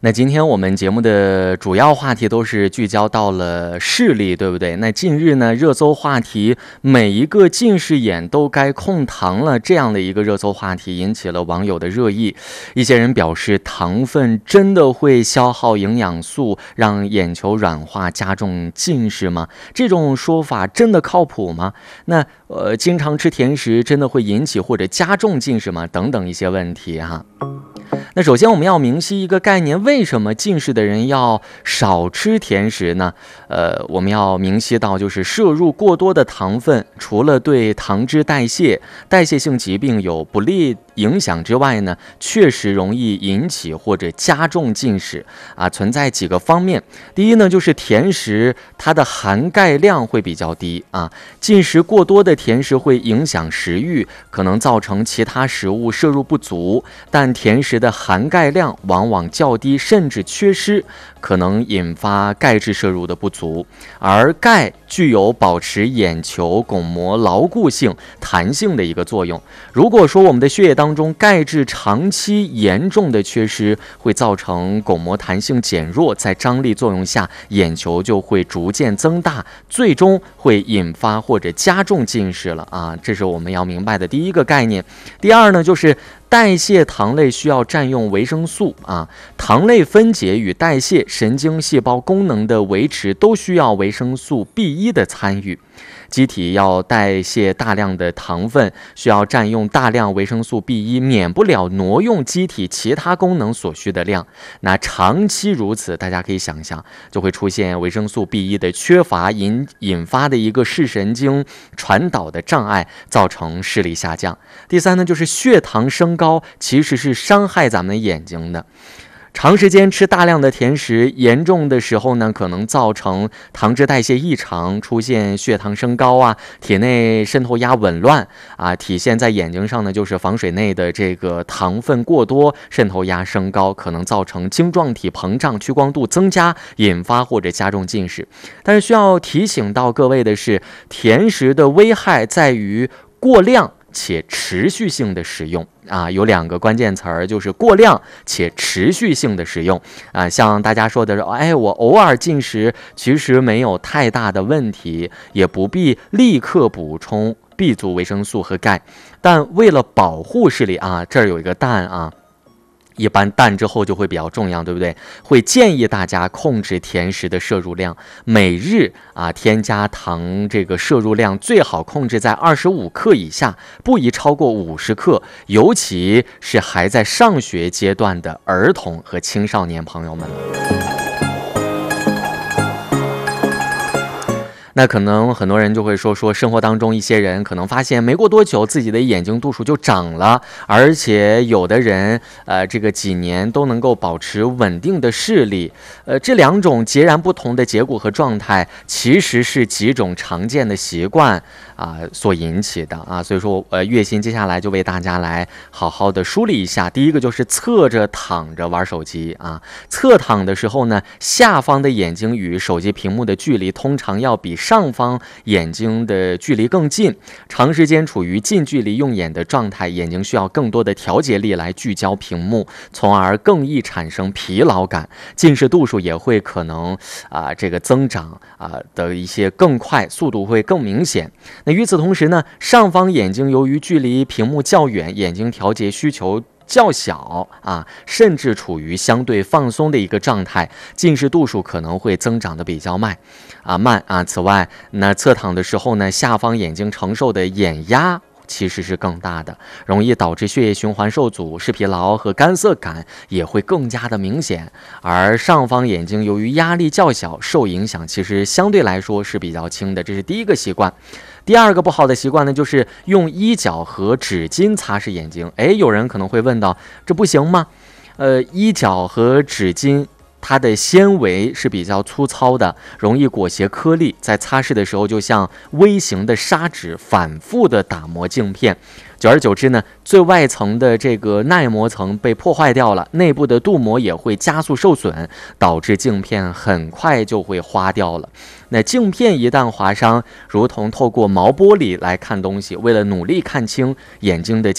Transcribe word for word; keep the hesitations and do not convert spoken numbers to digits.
那今天我们节目的主要话题都是聚焦到了视力，对不对？那近日呢，热搜话题每一个近视眼都该控糖了，这样的一个热搜话题引起了网友的热议。一些人表示，糖分真的会消耗营养素，让眼球软化，加重近视吗？这种说法真的靠谱吗？那呃，经常吃甜食真的会引起或者加重近视吗？等等一些问题哈。那首先我们要明晰一个概念，为什么近视的人要少吃甜食呢？呃，我们要明晰到，就是摄入过多的糖分，除了对糖脂代谢、代谢性疾病有不利影响之外呢，确实容易引起或者加重近视啊，存在几个方面。第一呢，就是甜食它的含钙量会比较低啊，进食过多的甜食会影响食欲，可能造成其他食物摄入不足，但甜食的含钙量往往较低，甚至缺失，可能引发钙质摄入的不足。而钙具有保持眼球巩膜牢固性、弹性的一个作用。如果说我们的血液当中钙质长期严重的缺失，会造成巩膜弹性减弱，在张力作用下，眼球就会逐渐增大，最终会引发或者加重近视了啊！这是我们要明白的第一个概念。第二呢，就是代谢糖类需要占用维生素啊，糖类分解与代谢、神经细胞功能的维持都需要维生素 B 一 的参与。机体要代谢大量的糖分，需要占用大量维生素 B 一，免不了挪用机体其他功能所需的量。那长期如此，大家可以想象，就会出现维生素 B 一 的缺乏引引发的一个视神经传导的障碍，造成视力下降。第三呢，就是血糖升高其实是伤害咱们眼睛的。长时间吃大量的甜食，严重的时候呢，可能造成糖脂代谢异常，出现血糖升高啊，体内渗透压紊乱啊，体现在眼睛上呢，就是房水内的这个糖分过多，渗透压升高，可能造成晶状体膨胀、屈光度增加，引发或者加重近视。但是需要提醒到各位的是，甜食的危害在于过量且持续性的使用啊，有两个关键词儿，就是过量且持续性的使用啊。像大家说的是，哎，我偶尔进食，其实没有太大的问题，也不必立刻补充 B 族维生素和钙。但为了保护视力啊，这儿有一个但啊。一般淡之后就会比较重要，对不对？会建议大家控制甜食的摄入量，每日啊添加糖这个摄入量最好控制在二十五克以下，不宜超过五十克，尤其是还在上学阶段的儿童和青少年朋友们。那可能很多人就会说说生活当中一些人可能发现没过多久自己的眼睛度数就长了，而且有的人呃这个几年都能够保持稳定的视力。呃这两种截然不同的结果和状态其实是几种常见的习惯啊、呃、所引起的啊，所以说呃月薪接下来就为大家来好好的梳理一下。第一个就是侧着躺着玩手机啊，侧躺的时候呢，下方的眼睛与手机屏幕的距离通常要比上方眼睛的距离更近，长时间处于近距离用眼的状态，眼睛需要更多的调节力来聚焦屏幕，从而更易产生疲劳感，近视度数也会可能啊、呃、这个增长啊、呃、的一些更快，速度会更明显。那与此同时呢，上方眼睛由于距离屏幕较远，眼睛调节需求较小啊，甚至处于相对放松的一个状态，近视度数可能会增长的比较慢啊慢啊。此外，那侧躺的时候呢，下方眼睛承受的眼压其实是更大的，容易导致血液循环受阻，视疲劳和干涩感也会更加的明显。而上方眼睛由于压力较小，受影响其实相对来说是比较轻的，这是第一个习惯。第二个不好的习惯呢，就是用衣角和纸巾擦拭眼睛。哎，有人可能会问到，这不行吗？呃，衣角和纸巾它的纤维是比较粗糙的，容易裹挟颗粒，在擦拭的时候就像微型的砂纸反复的打磨镜片，久而久之呢，最外层的这个耐磨层被破坏掉了，内部的镀膜也会加速受损，导致镜片很快就会花掉了。那镜片一旦划伤，如同透过毛玻璃来看东西，为了努力看清眼睛的